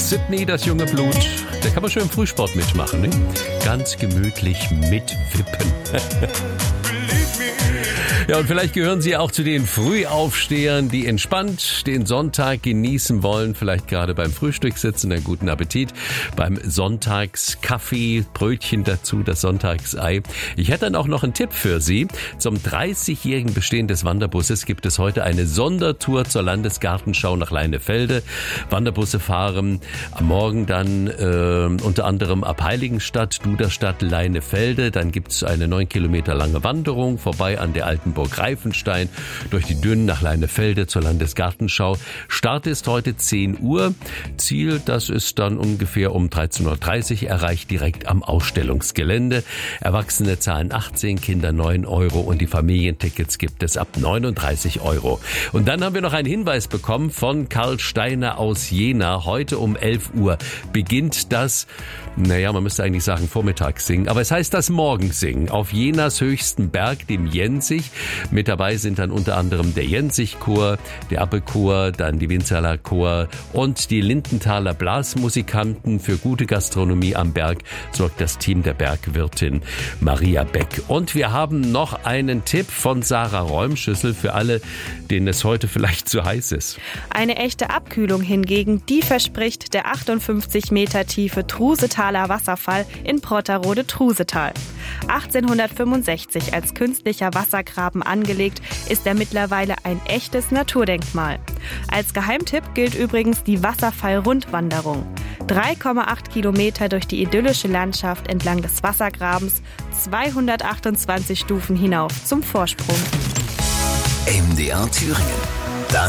Sydney, das junge Blut. Da kann man schön im Frühsport mitmachen, ne? Ganz gemütlich mitwippen. Ja, und vielleicht gehören Sie auch zu den Frühaufstehern, die entspannt den Sonntag genießen wollen. Vielleicht gerade beim Frühstück sitzen, einen guten Appetit. Beim Sonntagskaffee, Brötchen dazu, das Sonntagsei. Ich hätte dann auch noch einen Tipp für Sie. Zum 30-jährigen Bestehen des Wanderbusses gibt es heute eine Sondertour zur Landesgartenschau nach Leinefelde. Wanderbusse fahren am Morgen dann unter anderem ab Heiligenstadt, Duderstadt, Leinefelde. Dann gibt es eine 9 Kilometer lange Wanderung vorbei an der alten Burg Reifenstein, durch die Dünen nach Leinefelde zur Landesgartenschau. Start ist heute 10 Uhr. Ziel, das ist dann ungefähr um 13.30 Uhr erreicht, direkt am Ausstellungsgelände. Erwachsene zahlen 18, Kinder 9 Euro und die Familientickets gibt es ab 39 Euro. Und dann haben wir noch einen Hinweis bekommen von Karl Steiner aus Jena. Heute um 11 Uhr beginnt das, man müsste eigentlich sagen Vormittagssingen, aber es heißt das Morgensingen auf Jenas höchsten Berg, dem Jensich. Mit dabei sind dann unter anderem der Jensich-Chor, der Appelchor, dann die Winzerler Chor und die Lindenthaler Blasmusikanten. Für gute Gastronomie am Berg sorgt das Team der Bergwirtin Maria Beck. Und wir haben noch einen Tipp von Sarah Räumschüssel für alle, denen es heute vielleicht zu heiß ist. Eine echte Abkühlung hingegen, die verspricht der 58 Meter tiefe Trusetaler Wasserfall in Protterode-Trusetal. 1865 als künstlicher Wassergraben angelegt, ist er mittlerweile ein echtes Naturdenkmal. Als Geheimtipp gilt übrigens die Wasserfall-Rundwanderung. 3,8 Kilometer durch die idyllische Landschaft entlang des Wassergrabens, 228 Stufen hinauf zum Vorsprung. MDR Thüringen.